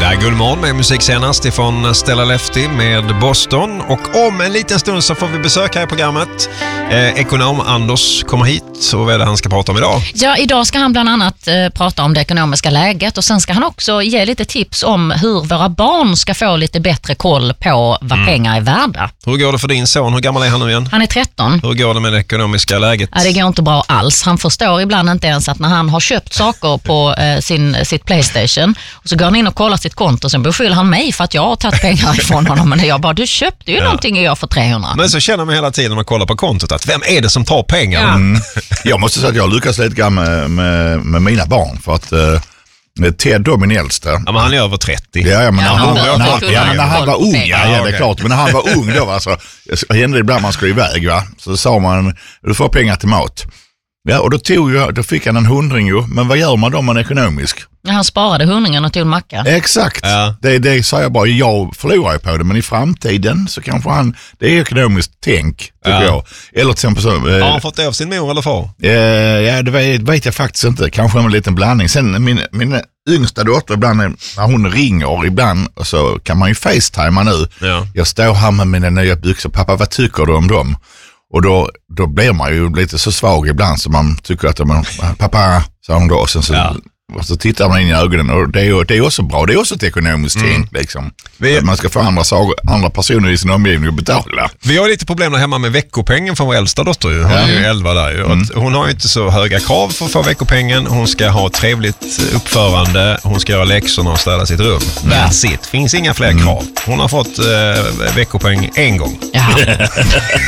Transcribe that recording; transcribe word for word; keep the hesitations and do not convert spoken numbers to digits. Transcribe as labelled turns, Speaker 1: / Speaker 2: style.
Speaker 1: Ja, god morgon med musik senast ifrån Stella Lefty med Boston. Och om en liten stund så får vi besök här i programmet. Eh, ekonom Anders kommer hit och vad är det han ska prata om idag?
Speaker 2: Ja, idag ska han bland annat eh, prata om det ekonomiska läget och sen ska han också ge lite tips om hur våra barn ska få lite bättre koll på vad mm. pengar är värda.
Speaker 1: Hur går det för din son? Hur gammal är han nu igen?
Speaker 2: Han är tretton.
Speaker 1: Hur går det med det ekonomiska läget?
Speaker 2: Ja, det går inte bra alls. Han förstår ibland inte ens att när han har köpt saker på eh, sin, sitt PlayStation och så går han in och kollar sitt konto och sen beskyller han mig för att jag har tagit pengar ifrån honom. Men jag bara, du köpte ju ja. någonting och jag för trehundra.
Speaker 1: Men så känner man hela tiden när man kollar på kontot att vem är det som tar pengar?
Speaker 3: Ja. Mm. Jag måste säga att jag lyckas lite grann med, med, med mina barn för att uh, Ted då, min äldste.
Speaker 1: Ja, men han är över trettio.
Speaker 3: Ja, ja men
Speaker 2: ja,
Speaker 3: när, han,
Speaker 2: han,
Speaker 3: när, han, ja, när han var ung, ja, ja, det är
Speaker 1: okay.
Speaker 3: klart. Men när han var ung då, alltså, hände det ibland man skulle iväg, va? Så sa man, du får pengar till mat. Ja, och då, tog jag, då fick han en hundring ju. Men vad gör man då om man är ekonomisk?
Speaker 2: Ja, han sparade hundringen och tog en macka.
Speaker 3: Exakt,
Speaker 1: ja.
Speaker 3: det, det sa jag bara, jag förlorar ju på det. Men i framtiden så kanske han, det är ekonomiskt tänk, tycker ja. jag. Eller till exempel så... Eh,
Speaker 1: har han fått det av sin mor eller far?
Speaker 3: Eh, ja, det vet, vet jag faktiskt inte. Kanske en liten blandning. Sen min, min yngsta dotter, ibland när hon ringer, ibland så kan man ju facetima nu.
Speaker 1: Ja.
Speaker 3: Jag står här med mina nya byxor. Pappa, vad tycker du om dem? Och då, då blir man ju lite så svag ibland så man tycker att man, pappa, sa hon då, och sen så, ja. och så tittar man in i ögonen och det är, det är också bra, det är också ett ekonomiskt mm. tänk liksom. Vi, att man ska få andra, andra personer i sin omgivning att betala.
Speaker 1: Vi har lite problem där hemma med veckopengen för vår äldsta dotter ju. Hon ja. är ju elva där ju. Mm. Hon har ju inte så höga krav för att få veckopengen. Hon ska ha ett trevligt uppförande, hon ska göra läxorna och ställa sitt rum. Mm. That's it. Finns inga fler mm. krav. Hon har fått eh, veckopeng en gång.
Speaker 2: Ja.